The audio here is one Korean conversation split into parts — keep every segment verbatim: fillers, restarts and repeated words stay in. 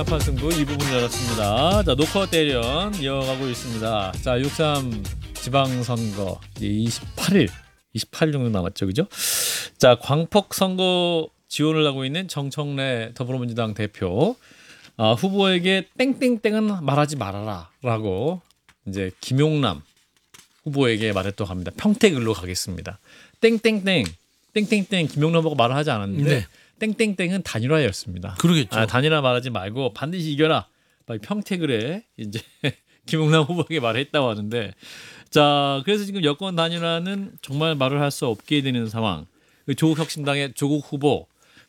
한판 승부 이 부분 열었습니다. 자, 노컷 대련 이어가고 있습니다. 자, 육삼 지방선거 이십팔 일, 이십팔 일 정도 남았죠, 그죠? 자, 광폭 선거 지원을 하고 있는 정청래 더불어민주당 대표 아, 후보에게 땡땡땡은 말하지 말아라라고 이제 김용남 후보에게 말했다고 합니다. 평택을로 가겠습니다. 땡땡땡, 땡땡땡 김용남 후보가 말을 하지 않았는데. 네. 땡땡땡은 단일화였습니다. 그러겠죠. 아, 단일화 말하지 말고 반드시 이겨라. 평택을 해. 이제 김용남 후보에게 말했다고 하는데, 자, 그래서 지금 여권 단일화는 정말 말을 할 수 없게 되는 상황. 조국 혁신당의 조국 후보,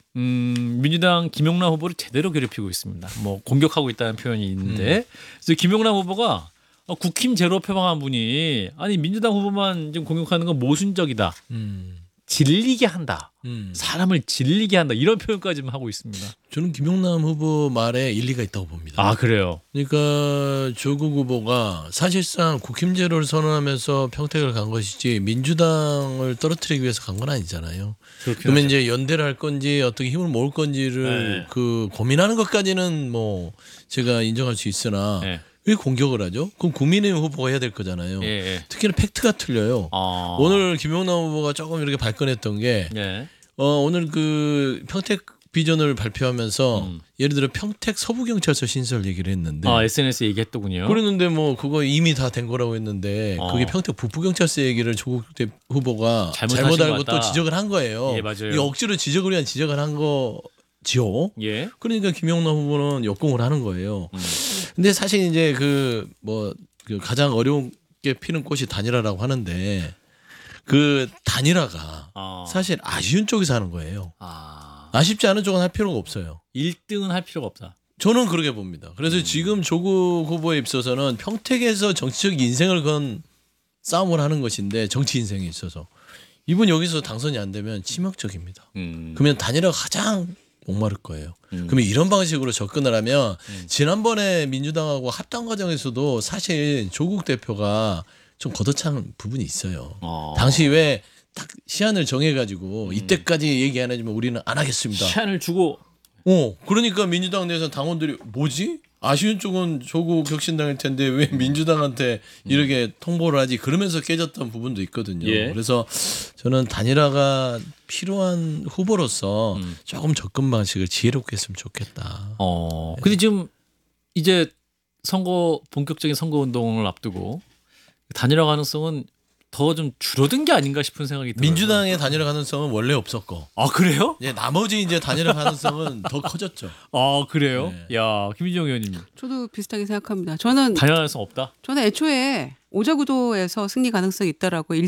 음, 민주당 김용남 후보를 제대로 괴롭히고 있습니다. 뭐 공격하고 있다는 표현이 있는데, 음. 그래서 김용남 후보가 국힘 제로 표방한 분이 아니 민주당 후보만 지금 공격하는 건 모순적이다. 음. 질리게 한다. 음. 사람을 질리게 한다. 이런 표현까지 하고 있습니다. 저는 김용남 후보 말에 일리가 있다고 봅니다. 아, 그래요? 그러니까 조국 후보가 사실상 국힘 제로를 선언하면서 평택을 간 것이지 민주당을 떨어뜨리기 위해서 간 건 아니잖아요. 그러면 하죠. 이제 연대를 할 건지 어떻게 힘을 모을 건지를 네. 그 고민하는 것까지는 뭐 제가 인정할 수 있으나 네. 왜 공격을 하죠? 그럼 국민의힘 후보가 해야 될 거잖아요. 예, 예. 특히나 팩트가 틀려요. 아. 오늘 김용남 후보가 조금 이렇게 발끈했던 게 예. 어, 오늘 그 평택 비전을 발표하면서 음. 예를 들어 평택 서부경찰서 신설 얘기를 했는데 아, 에스엔에스 얘기했더군요. 그랬는데 뭐 그거 이미 다 된 거라고 했는데 어. 그게 평택 북부경찰서 얘기를 조국 후보가 잘못 알고 또 지적을 한 거예요. 예, 맞아요. 이 억지로 지적을 위한 지적을 한 거. 지요. 예. 그러니까 김용남 후보는 역공을 하는 거예요. 음. 근데 사실 이제 그 뭐 그 가장 어렵게 피는 꽃이 단일화라고 하는데 그 단일화가 어. 사실 아쉬운 쪽에서 하는 거예요. 아. 아쉽지 않은 쪽은 할 필요가 없어요. 일 등은 할 필요가 없다. 저는 그렇게 봅니다. 그래서 음. 지금 조국 후보에 있어서는 평택에서 정치적 인생을 건 싸움을 하는 것인데 정치 인생에 있어서 이분 여기서 당선이 안 되면 치명적입니다. 음. 그러면 단일화가 가장 목마를 거예요. 음. 그러면 이런 방식으로 접근을 하면 음. 지난번에 민주당하고 합당 과정에서도 사실 조국 대표가 좀 걷어찬 부분이 있어요. 어. 당시 왜 딱 시한을 정해가지고 음. 이때까지 얘기 안 해주면 우리는 안 하겠습니다. 시한을 주고. 어, 그러니까 민주당 내에서 당원들이 뭐지? 아쉬운 쪽은 조국 혁신당일 텐데 왜 민주당한테 이렇게 통보를 하지? 그러면서 깨졌던 부분도 있거든요. 예. 그래서 저는 단일화가 필요한 후보로서 음. 조금 접근 방식을 지혜롭게 했으면 좋겠다. 어, 근데 지금 이제 선거 본격적인 선거 운동을 앞두고 단일화 가능성은 더 좀 줄어든 게 아닌가 싶은 생각이 들어요. 민주당의 단일화 가능성은 원래 없었고. 아, 그래요? 예, 나머지 이제 단일화 가능성은 더 커졌죠. 아, 그래요? 네. 야, 김희정 의원님. 저도 비슷하게 생각합니다. 저는 단일화 가능성 없다. 저는 애초에 오자구도에서 승리 가능성이 있다라고